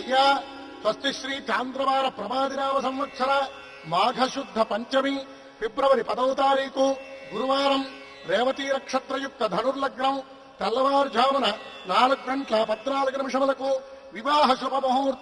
అయ్యా స్వస్తి శ్రీ చాంద్రవార ప్రభాదిరామ సంవత్సర మాఘశుద్ధ పంచమి ఫిబ్రవరి 10వ తారీఖు గురువారం రేవతీ నక్షత్రయుక్త ధనుర్లగ్నం తెల్లవారుజామున 4:14 వివాహ శుభముహూర్తం